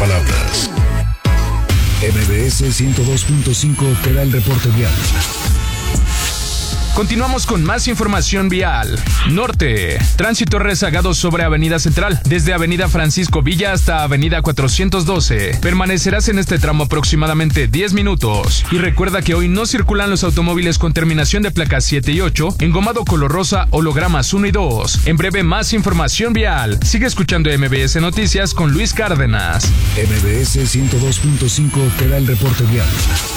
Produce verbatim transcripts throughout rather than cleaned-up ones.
palabras. M B S ciento dos punto cinco te da el reporte vial. Continuamos con más información vial. Norte. Tránsito rezagado sobre Avenida Central, desde Avenida Francisco Villa hasta Avenida cuatrocientos doce. Permanecerás en este tramo aproximadamente diez minutos. Y recuerda que hoy no circulan los automóviles con terminación de placas siete y ocho, engomado color rosa, hologramas uno y dos. En breve, más información vial. Sigue escuchando M B S Noticias con Luis Cárdenas. M B S ciento dos punto cinco te da el reporte vial.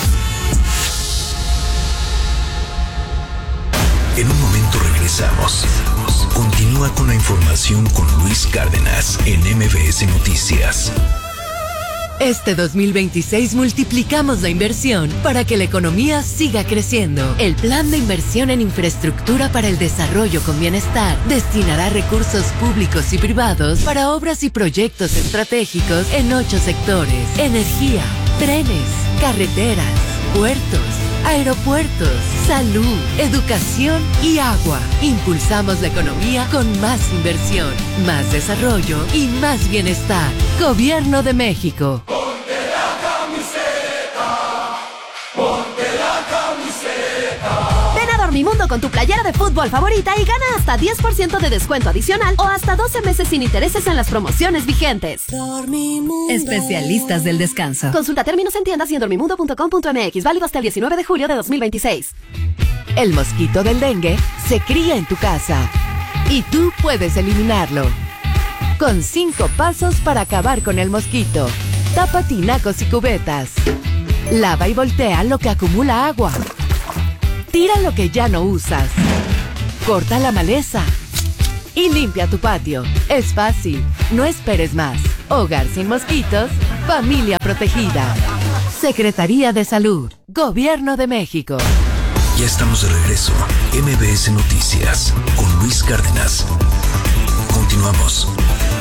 En un momento regresamos. Continúa con la información con Luis Cárdenas en M B S Noticias. Este dos mil veintiséis multiplicamos la inversión para que la economía siga creciendo. El Plan de Inversión en Infraestructura para el Desarrollo con Bienestar destinará recursos públicos y privados para obras y proyectos estratégicos en ocho sectores: energía, trenes, carreteras, puertos, aeropuertos, salud, educación y agua. Impulsamos la economía con más inversión, más desarrollo y más bienestar. Gobierno de México. Ponte la camiseta, ponte la camiseta. Ven a Dormimundo con tu playera de fútbol favorita y gana hasta diez por ciento de descuento adicional o hasta doce meses sin intereses en las promociones vigentes. Dormimundo. Especialistas del descanso. Consulta términos en tiendas y en dormimundo punto com punto m x. Válido hasta el diecinueve de julio de dos mil veintiséis. El mosquito del dengue se cría en tu casa y tú puedes eliminarlo. Con cinco pasos para acabar con el mosquito. Tapa tinacos y cubetas. Lava y voltea lo que acumula agua. Tira lo que ya no usas. Corta la maleza. Y limpia tu patio. Es fácil. No esperes más. Hogar sin mosquitos. Familia protegida. Secretaría de Salud. Gobierno de México. Ya estamos de regreso. M B S Noticias con Luis Cárdenas. Continuamos.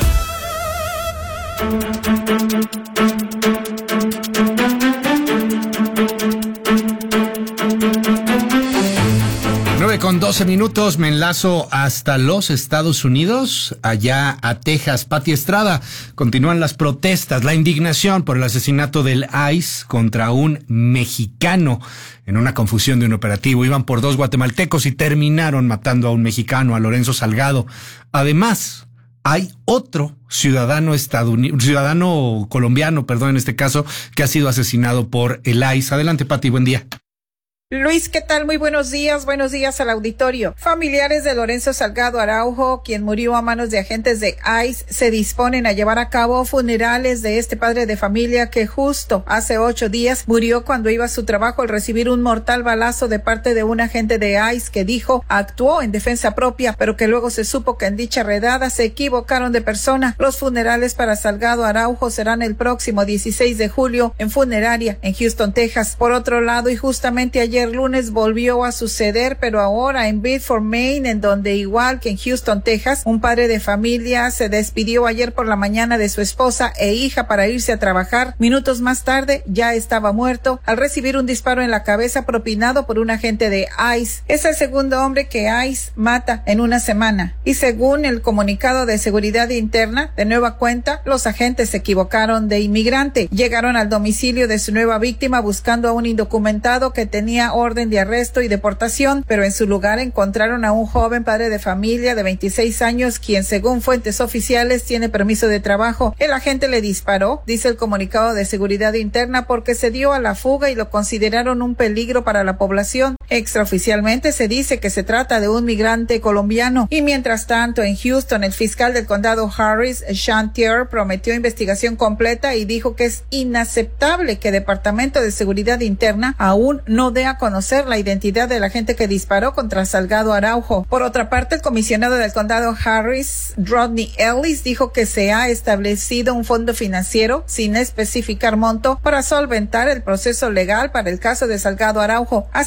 nueve con doce minutos, me enlazo hasta los Estados Unidos, allá a Texas. Pati Estrada, continúan las protestas, la indignación por el asesinato del I C E contra un mexicano en una confusión de un operativo. Iban por dos guatemaltecos y terminaron matando a un mexicano, a Lorenzo Salgado. Además, hay otro ciudadano estadounidense, ciudadano colombiano, perdón, en este caso, que ha sido asesinado por el I C E. Adelante, Pati, buen día. Luis, ¿qué tal? Muy buenos días, buenos días al auditorio. Familiares de Lorenzo Salgado Araujo, quien murió a manos de agentes de I C E, se disponen a llevar a cabo funerales de este padre de familia que justo hace ocho días murió cuando iba a su trabajo al recibir un mortal balazo de parte de un agente de I C E que dijo actuó en defensa propia, pero que luego se supo que en dicha redada se equivocaron de persona. Los funerales para Salgado Araujo serán el próximo dieciséis de julio en funeraria en Houston, Texas. Por otro lado, y justamente ayer Ayer lunes volvió a suceder, pero ahora en Bedford, Maine, en donde igual que en Houston, Texas, un padre de familia se despidió ayer por la mañana de su esposa e hija para irse a trabajar. Minutos más tarde ya estaba muerto al recibir un disparo en la cabeza propinado por un agente de I C E. Es el segundo hombre que I C E mata en una semana. Y según el comunicado de seguridad interna, de nueva cuenta, los agentes se equivocaron de inmigrante. Llegaron al domicilio de su nueva víctima buscando a un indocumentado que tenía orden de arresto y deportación, pero en su lugar encontraron a un joven padre de familia de veintiséis años, quien según fuentes oficiales tiene permiso de trabajo. El agente le disparó, dice el comunicado de seguridad interna, porque se dio a la fuga y lo consideraron un peligro para la población. Extraoficialmente se dice que se trata de un migrante colombiano. Y mientras tanto, en Houston, el fiscal del condado Harris, Sean Tier, prometió investigación completa y dijo que es inaceptable que el Departamento de Seguridad Interna aún no dé a conocer la identidad del agente que disparó contra Salgado Araujo. Por otra parte, el comisionado del condado Harris, Rodney Ellis, dijo que se ha establecido un fondo financiero sin especificar monto para solventar el proceso legal para el caso de Salgado Araujo. Asimismo,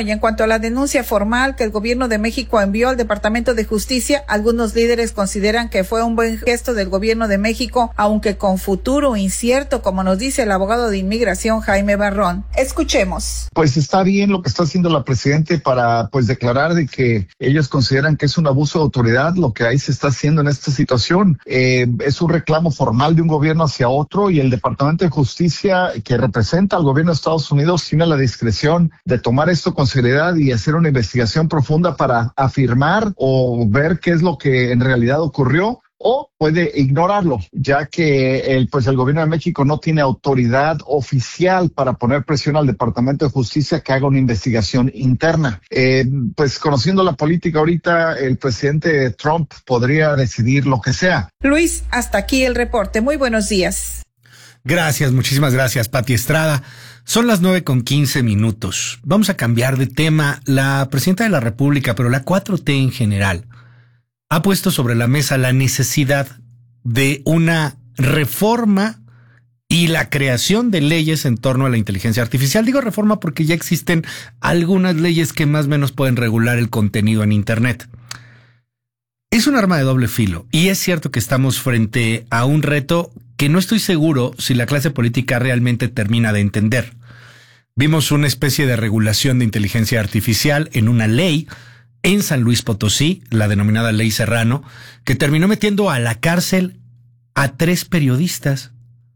y en cuanto a la denuncia formal que el gobierno de México envió al Departamento de Justicia, algunos líderes consideran que fue un buen gesto del gobierno de México, aunque con futuro incierto, como nos dice el abogado de inmigración Jaime Barrón. Escuchemos. Pues está bien lo que está haciendo la presidenta para pues declarar de que ellos consideran que es un abuso de autoridad lo que ahí se está haciendo en esta situación. Eh, es un reclamo formal de un gobierno hacia otro y el Departamento de Justicia que representa al gobierno de Estados Unidos tiene la discreción de tomar esto con seriedad y hacer una investigación profunda para afirmar o ver qué es lo que en realidad ocurrió, o puede ignorarlo, ya que el, pues el gobierno de México no tiene autoridad oficial para poner presión al Departamento de Justicia que haga una investigación interna. Eh, pues conociendo la política ahorita, el presidente Trump podría decidir lo que sea. Luis, hasta aquí el reporte. Muy buenos días. Gracias, muchísimas gracias, Pati Estrada. Son las nueve con quince minutos. Vamos a cambiar de tema. La presidenta de la República, pero la cuatro T en general, ha puesto sobre la mesa la necesidad de una reforma y la creación de leyes en torno a la inteligencia artificial. Digo reforma porque ya existen algunas leyes que más o menos pueden regular el contenido en Internet. Es un arma de doble filo y es cierto que estamos frente a un reto que no estoy seguro si la clase política realmente termina de entender. Vimos una especie de regulación de inteligencia artificial en una ley en San Luis Potosí, la denominada Ley Serrano, que terminó metiendo a la cárcel a tres periodistas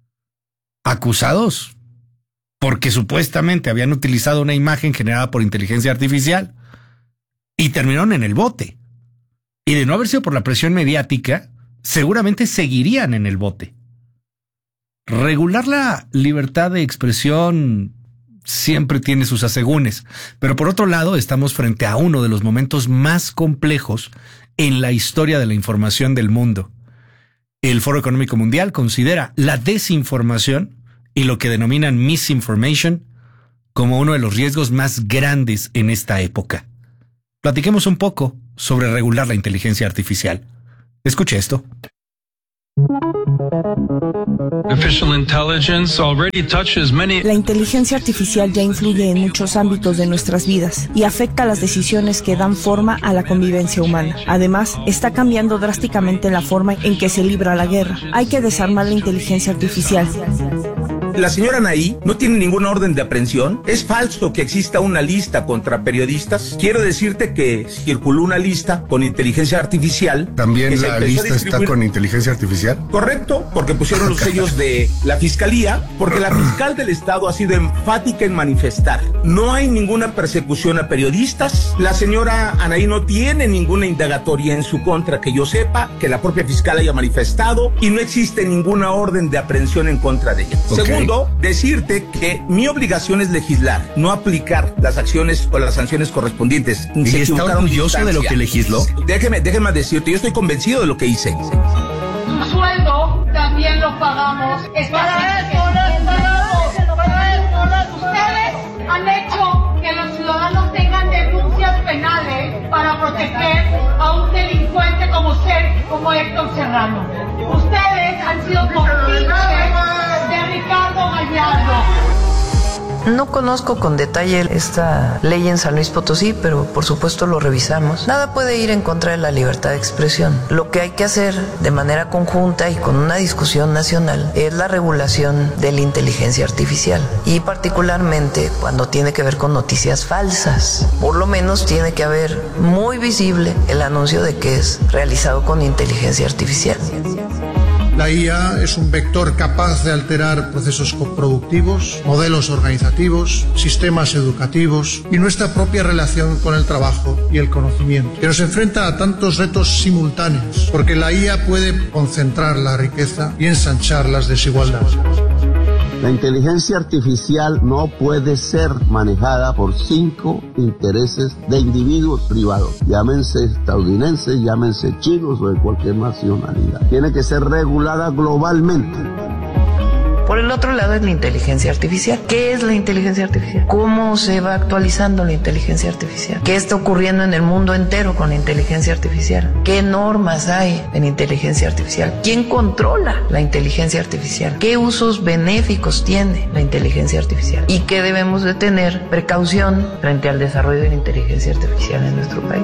acusados porque supuestamente habían utilizado una imagen generada por inteligencia artificial y terminaron en el bote. Y de no haber sido por la presión mediática, seguramente seguirían en el bote. Regular la libertad de expresión siempre tiene sus asegúnes, pero por otro lado estamos frente a uno de los momentos más complejos en la historia de la información del mundo. El Foro Económico Mundial considera la desinformación y lo que denominan misinformation como uno de los riesgos más grandes en esta época. Platiquemos un poco sobre regular la inteligencia artificial. Escuche esto. La inteligencia artificial ya influye en muchos ámbitos de nuestras vidas y afecta las decisiones que dan forma a la convivencia humana. Además, está cambiando drásticamente la forma en que se libra la guerra. Hay que desarmar la inteligencia artificial. La señora Anaí no tiene ninguna orden de aprehensión. Es falso que exista una lista contra periodistas. Quiero decirte que circuló una lista con inteligencia artificial. ¿También la lista está con inteligencia artificial? Correcto, porque pusieron los sellos de la fiscalía, porque la fiscal del estado ha sido enfática en manifestar. No hay ninguna persecución a periodistas. La señora Anaí no tiene ninguna indagatoria en su contra que yo sepa, que la propia fiscal haya manifestado, y no existe ninguna orden de aprehensión en contra de ella. Okay. Segundo, decirte que mi obligación es legislar, no aplicar las acciones o las sanciones correspondientes. ¿Y está orgulloso de lo que legisló? Déjeme, déjeme decirte, yo estoy convencido de lo que hice. Su sueldo también lo pagamos. Para eso les pagamos. Para eso ustedes han hecho que los ciudadanos tengan denuncias penales para proteger a un delincuente como ser, como Héctor Serrano. Ustedes han sido cómplices de Ricardo Gallardo. No conozco con detalle esta ley en San Luis Potosí, pero por supuesto lo revisamos. Nada puede ir en contra de la libertad de expresión. Lo que hay que hacer de manera conjunta y con una discusión nacional es la regulación de la inteligencia artificial, y particularmente cuando tiene que ver con noticias falsas. Por lo menos tiene que haber muy visible el anuncio de que es realizado con inteligencia artificial. La I A es un vector capaz de alterar procesos productivos, modelos organizativos, sistemas educativos y nuestra propia relación con el trabajo y el conocimiento, que nos enfrenta a tantos retos simultáneos, porque la I A puede concentrar la riqueza y ensanchar las desigualdades. La inteligencia artificial no puede ser manejada por cinco intereses de individuos privados, llámense estadounidenses, llámense chinos o de cualquier nacionalidad. Tiene que ser regulada globalmente. Por el otro lado es la inteligencia artificial. ¿Qué es la inteligencia artificial? ¿Cómo se va actualizando la inteligencia artificial? ¿Qué está ocurriendo en el mundo entero con la inteligencia artificial? ¿Qué normas hay en inteligencia artificial? ¿Quién controla la inteligencia artificial? ¿Qué usos benéficos tiene la inteligencia artificial? ¿Y qué debemos de tener precaución frente al desarrollo de la inteligencia artificial en nuestro país?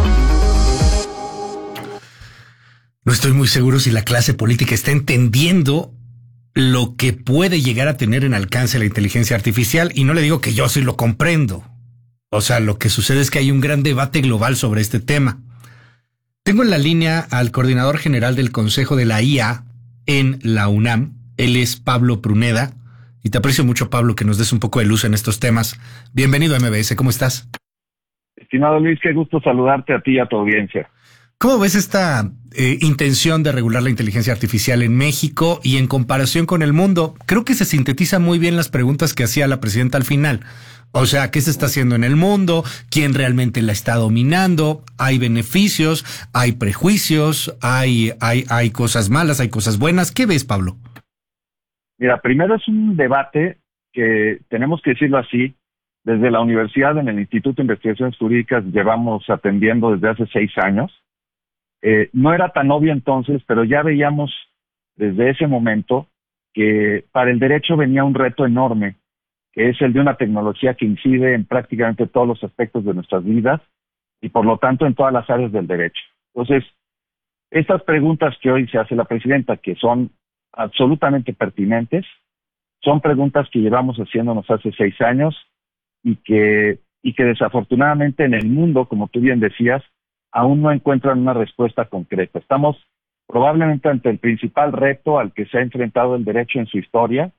No estoy muy seguro si la clase política está entendiendo lo que puede llegar a tener en alcance la inteligencia artificial, y no le digo que yo sí lo comprendo. O sea, lo que sucede es que hay un gran debate global sobre este tema. Tengo en la línea al coordinador general del Consejo de la I A en la UNAM. Él es Pablo Pruneda, y te aprecio mucho, Pablo, que nos des un poco de luz en estos temas. Bienvenido a M B S, ¿cómo estás? Estimado Luis, qué gusto saludarte a ti y a tu audiencia. ¿Cómo ves esta eh, intención de regular la inteligencia artificial en México y en comparación con el mundo? Creo que se sintetiza muy bien las preguntas que hacía la presidenta al final. O sea, ¿qué se está haciendo en el mundo? ¿Quién realmente la está dominando? ¿Hay beneficios? ¿Hay prejuicios? ¿Hay, hay, hay cosas malas? ¿Hay cosas buenas? ¿Qué ves, Pablo? Mira, primero es un debate que, tenemos que decirlo así, desde la universidad, en el Instituto de Investigaciones Jurídicas, llevamos atendiendo desde hace seis años. Eh, no era tan obvio entonces, pero ya veíamos desde ese momento que para el derecho venía un reto enorme, que es el de una tecnología que incide en prácticamente todos los aspectos de nuestras vidas y por lo tanto en todas las áreas del derecho. Entonces, estas preguntas que hoy se hace la presidenta, que son absolutamente pertinentes, son preguntas que llevamos haciéndonos hace seis años y que, y que desafortunadamente en el mundo, como tú bien decías, aún no encuentran una respuesta concreta. Estamos probablemente ante el principal reto al que se ha enfrentado el derecho en su historia,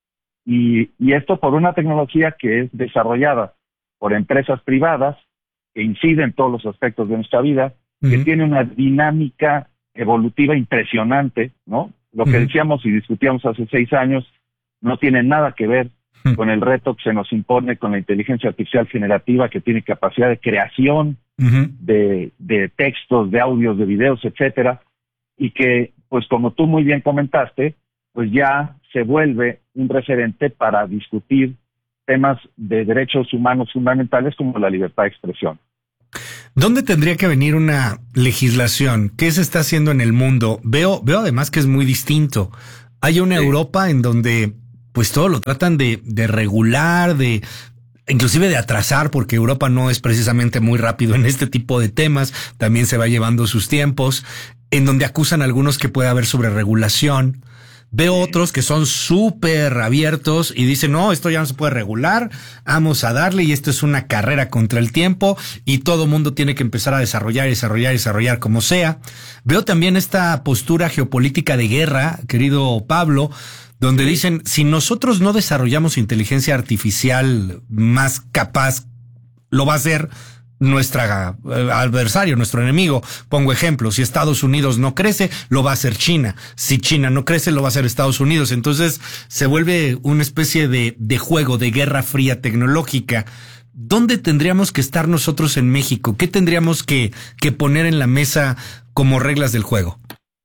y, y esto por una tecnología que es desarrollada por empresas privadas, que incide en todos los aspectos de nuestra vida, uh-huh. que tiene una dinámica evolutiva impresionante, ¿no? Lo que uh-huh. decíamos y discutíamos hace seis años no tiene nada que ver uh-huh. con el reto que se nos impone con la inteligencia artificial generativa, que tiene capacidad de creación, Uh-huh. de, de textos, de audios, de videos, etcétera, y que, pues como tú muy bien comentaste, pues ya se vuelve un referente para discutir temas de derechos humanos fundamentales como la libertad de expresión. ¿Dónde tendría que venir una legislación? ¿Qué se está haciendo en el mundo? Veo, veo además que es muy distinto. Hay una sí. Europa en donde pues todo lo tratan de, de regular, de inclusive de atrasar, porque Europa no es precisamente muy rápido en este tipo de temas, también se va llevando sus tiempos, en donde acusan a algunos que puede haber sobreregulación. Veo otros que son súper abiertos y dicen, no, esto ya no se puede regular, vamos a darle, y esto es una carrera contra el tiempo y todo mundo tiene que empezar a desarrollar, desarrollar, desarrollar como sea. Veo también esta postura geopolítica de guerra, querido Pablo, donde dicen, si nosotros no desarrollamos inteligencia artificial más capaz, lo va a hacer nuestro adversario, nuestro enemigo. Pongo ejemplo, si Estados Unidos no crece, lo va a hacer China. Si China no crece, lo va a hacer Estados Unidos. Entonces se vuelve una especie de, de juego, de guerra fría tecnológica. ¿Dónde tendríamos que estar nosotros en México? ¿Qué tendríamos que, que poner en la mesa como reglas del juego?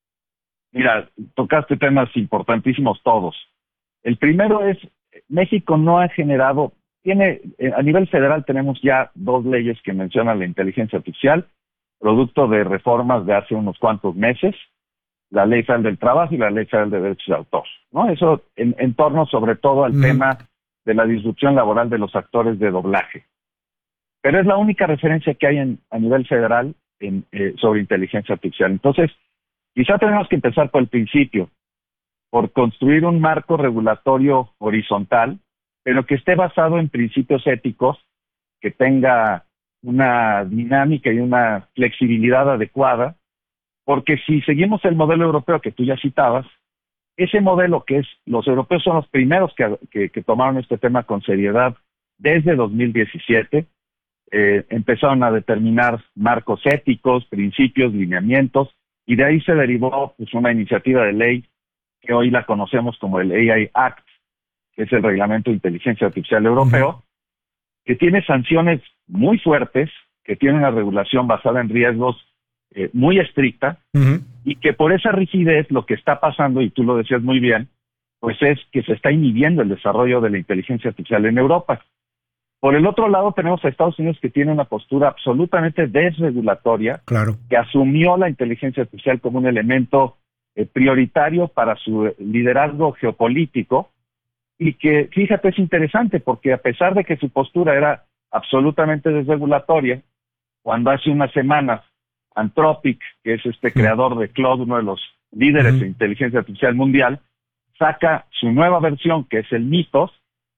Mira, tocaste temas importantísimos todos. El primero es, México no ha generado, tiene, a nivel federal tenemos ya dos leyes que mencionan la inteligencia artificial, producto de reformas de hace unos cuantos meses, la Ley Federal del Trabajo y la Ley Federal de Derechos de Autor, ¿no? Eso en, en torno sobre todo al mm. tema de la disrupción laboral de los actores de doblaje. Pero es la única referencia que hay en, a nivel federal en, eh, sobre inteligencia artificial. Entonces, quizá tenemos que empezar por el principio, por construir un marco regulatorio horizontal, pero que esté basado en principios éticos, que tenga una dinámica y una flexibilidad adecuada, porque si seguimos el modelo europeo que tú ya citabas, ese modelo que es, los europeos son los primeros que, que, que tomaron este tema con seriedad desde dos mil diecisiete, eh, empezaron a determinar marcos éticos, principios, lineamientos, y de ahí se derivó pues, una iniciativa de ley que hoy la conocemos como el A I Act, que es el Reglamento de Inteligencia Artificial Europeo, uh-huh. que tiene sanciones muy fuertes, que tiene una regulación basada en riesgos eh, muy estricta, uh-huh. y que por esa rigidez lo que está pasando, y tú lo decías muy bien, pues es que se está inhibiendo el desarrollo de la inteligencia artificial en Europa. Por el otro lado, tenemos a Estados Unidos, que tiene una postura absolutamente desregulatoria, claro, que asumió la inteligencia artificial como un elemento eh, prioritario para su liderazgo geopolítico, y que, fíjate, es interesante porque a pesar de que su postura era absolutamente desregulatoria, cuando hace unas semanas Anthropic, que es este creador de Claude, uno de los líderes uh-huh. de inteligencia artificial mundial, saca su nueva versión, que es el Mythos,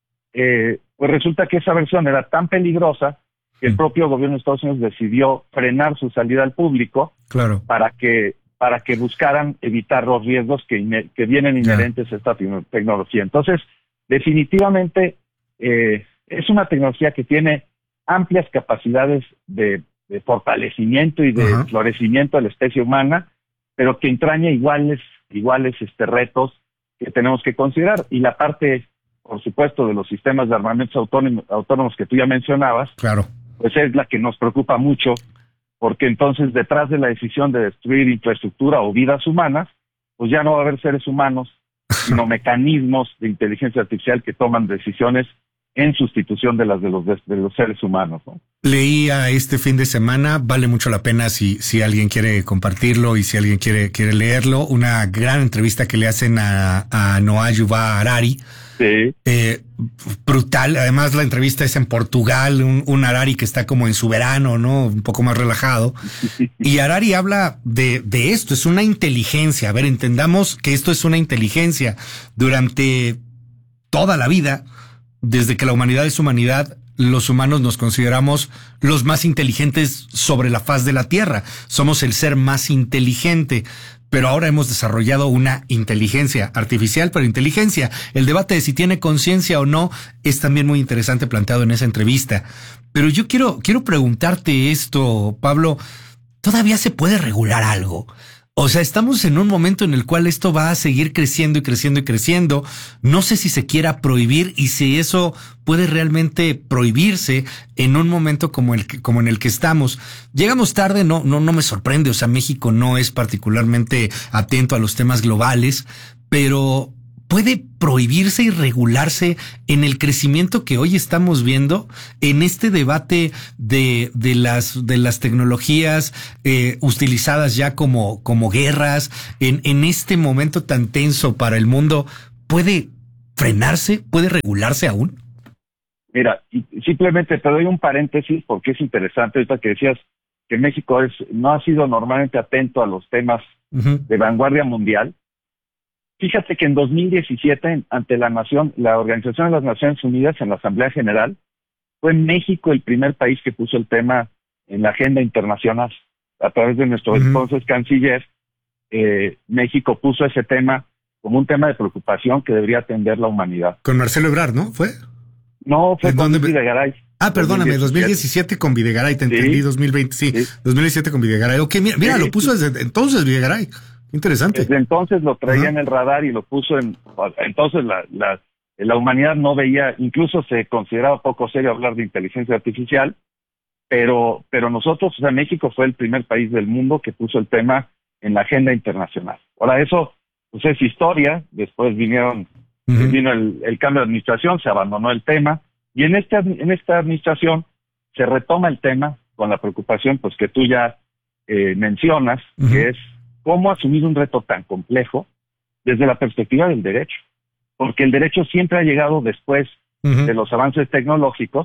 eh, pues resulta que esa versión era tan peligrosa que el propio gobierno de Estados Unidos decidió frenar su salida al público, claro, para que para que buscaran evitar los riesgos que, que vienen inherentes yeah. a esta tecnología. Entonces, definitivamente eh, es una tecnología que tiene amplias capacidades de, de fortalecimiento y de uh-huh. florecimiento de la especie humana, pero que entraña iguales, iguales este, retos que tenemos que considerar. Y la parte, por supuesto, de los sistemas de armamentos autónomos, autónomos que tú ya mencionabas, claro, pues es la que nos preocupa mucho, porque entonces detrás de la decisión de destruir infraestructura o vidas humanas, pues ya no va a haber seres humanos, sino mecanismos de inteligencia artificial que toman decisiones en sustitución de las de los, de los seres humanos, ¿no? Leía este fin de semana, vale mucho la pena si, si alguien quiere compartirlo y si alguien quiere, quiere leerlo, una gran entrevista que le hacen a, a Noah Yuval Harari. Sí. Eh, brutal, además la entrevista es en Portugal, un, un Harari que está como en su verano, ¿no? Un poco más relajado. Y Harari habla de, de esto, es una inteligencia. A ver, entendamos que esto es una inteligencia. Durante toda la vida, desde que la humanidad es humanidad, los humanos nos consideramos los más inteligentes sobre la faz de la Tierra. Somos el ser más inteligente. Pero ahora hemos desarrollado una inteligencia artificial, pero inteligencia. El debate de si tiene conciencia o no es también muy interesante planteado en esa entrevista. Pero yo quiero, quiero preguntarte esto, Pablo. ¿Todavía se puede regular algo? O sea, estamos en un momento en el cual esto va a seguir creciendo y creciendo y creciendo. No sé si se quiera prohibir y si eso puede realmente prohibirse en un momento como el que, como en el que estamos. Llegamos tarde, no, no, no me sorprende. O sea, México no es particularmente atento a los temas globales, pero ¿puede prohibirse y regularse en el crecimiento que hoy estamos viendo en este debate de, de las de las tecnologías eh, utilizadas ya como, como guerras, en, en este momento tan tenso para el mundo? ¿Puede frenarse? ¿Puede regularse aún? Mira, simplemente te doy un paréntesis porque es interesante ahorita que decías que México es no ha sido normalmente atento a los temas uh-huh. de vanguardia mundial. Fíjate que en dos mil diecisiete, ante la nación, la Organización de las Naciones Unidas, en la Asamblea General, fue México el primer país que puso el tema en la agenda internacional. A través de nuestro uh-huh. entonces canciller, eh, México puso ese tema como un tema de preocupación que debería atender la humanidad. Con Marcelo Ebrard, ¿no? ¿Fue? No, fue con Videgaray. Ah, perdóname, dos mil diecisiete con Videgaray, te entendí, sí. dos mil veinte, sí, sí, dos mil diecisiete con Videgaray. Ok, mira, mira sí. lo puso desde entonces Videgaray. Interesante. Desde entonces lo traía uh-huh. en el radar y lo puso en... Entonces la, la, la humanidad no veía, incluso se consideraba poco serio hablar de inteligencia artificial, pero pero nosotros, o sea, México fue el primer país del mundo que puso el tema en la agenda internacional. Ahora eso, pues es historia, después vinieron, uh-huh. vino el, el cambio de administración, se abandonó el tema, y en esta, en esta administración se retoma el tema con la preocupación pues que tú ya eh, mencionas, uh-huh. que es cómo asumir un reto tan complejo desde la perspectiva del derecho. Porque el derecho siempre ha llegado después uh-huh. de los avances tecnológicos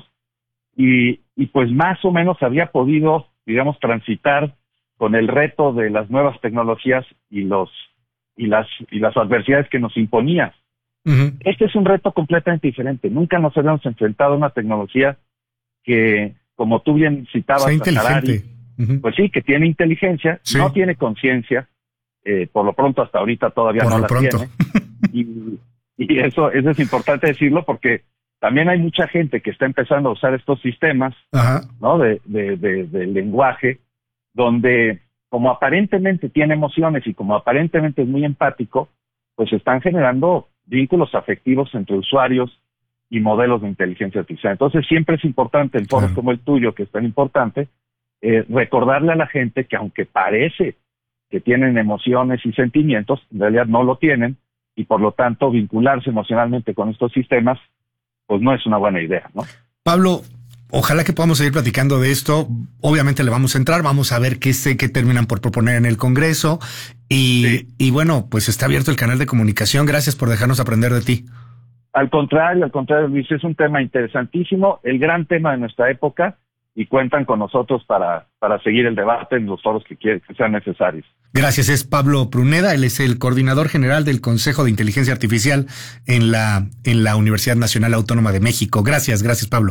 y, y pues más o menos había podido, digamos, transitar con el reto de las nuevas tecnologías y los y las y las adversidades que nos imponía. Uh-huh. Este es un reto completamente diferente. Nunca nos habíamos enfrentado a una tecnología que, como tú bien citabas, Harari, Uh-huh. pues sí, que tiene inteligencia, sí. no tiene conciencia, eh, por lo pronto hasta ahorita todavía por no la pronto. tiene. Y, y eso, eso es importante decirlo porque también hay mucha gente que está empezando a usar estos sistemas, uh-huh. ¿no? de, de, de, de lenguaje, donde como aparentemente tiene emociones y como aparentemente es muy empático, pues están generando vínculos afectivos entre usuarios y modelos de inteligencia artificial. Entonces siempre es importante en foros uh-huh. como el tuyo, que es tan importante, Eh, recordarle a la gente que aunque parece que tienen emociones y sentimientos, en realidad no lo tienen, y por lo tanto vincularse emocionalmente con estos sistemas, pues no es una buena idea, ¿no? Pablo, ojalá que podamos seguir platicando de esto. Obviamente le vamos a entrar, vamos a ver qué sé qué terminan por proponer en el Congreso. Y, sí. y bueno, pues está abierto el canal de comunicación. Gracias por dejarnos aprender de ti. Al contrario, al contrario, Luis, es un tema interesantísimo, el gran tema de nuestra época, y cuentan con nosotros para, para seguir el debate en los foros que, que sean necesarios. Gracias, es Pablo Pruneda, él es el coordinador general del Consejo de Inteligencia Artificial en la, en la Universidad Nacional Autónoma de México. Gracias, gracias Pablo.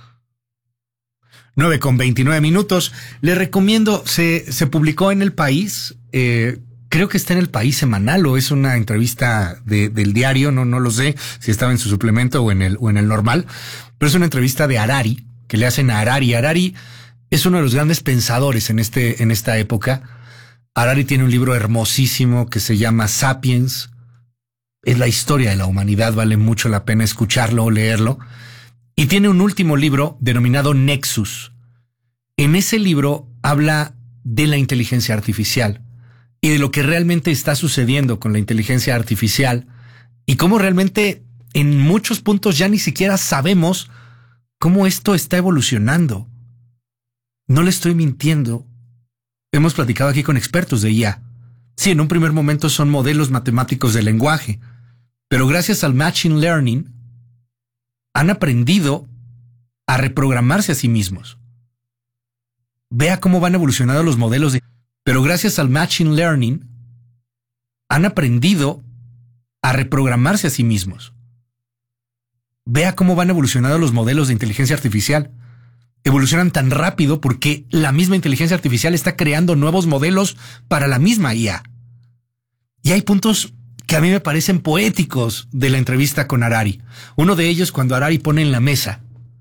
nueve con veintinueve minutos. Le recomiendo, se, se publicó en El País, eh, creo que está en El País semanal o es una entrevista de, del diario, no, no lo sé si estaba en su suplemento o en el, o en el normal, pero es una entrevista de Harari, que le hacen a Harari. Harari es uno de los grandes pensadores en este, en esta época. Harari tiene un libro hermosísimo que se llama Sapiens. Es la historia de la humanidad, vale mucho la pena escucharlo o leerlo. Y tiene un último libro denominado Nexus. En ese libro habla de la inteligencia artificial y de lo que realmente está sucediendo con la inteligencia artificial y cómo realmente en muchos puntos ya ni siquiera sabemos cómo esto está evolucionando. No le estoy mintiendo. Hemos platicado aquí con expertos de I A. Sí, en un primer momento son modelos matemáticos de lenguaje, pero gracias al Machine Learning han aprendido a reprogramarse a sí mismos. Vea cómo van evolucionando los modelos de... Pero gracias al Machine Learning han aprendido a reprogramarse a sí mismos. Vea cómo van evolucionando los modelos de inteligencia artificial. Evolucionan tan rápido porque la misma inteligencia artificial está creando nuevos modelos para la misma I A. Y hay puntos que a mí me parecen poéticos de la entrevista con Harari. Uno de ellos cuando Harari pone en la mesa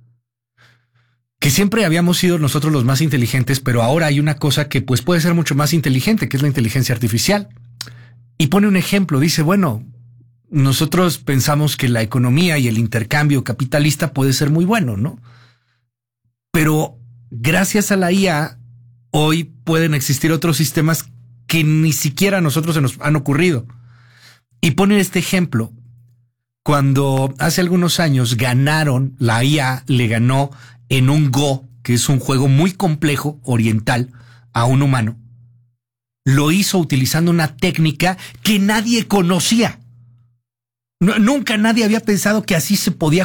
que siempre habíamos sido nosotros los más inteligentes, pero ahora hay una cosa que pues puede ser mucho más inteligente, que es la inteligencia artificial. Y pone un ejemplo, dice, bueno, nosotros pensamos que la economía y el intercambio capitalista puede ser muy bueno, ¿no? Pero gracias a la I A, hoy pueden existir otros sistemas que ni siquiera a nosotros se nos han ocurrido. Y pone este ejemplo. Cuando hace algunos años ganaron, la I A le ganó en un Go, que es un juego muy complejo, oriental, a un humano, lo hizo utilizando una técnica que nadie conocía. No, nunca nadie había pensado que así se podía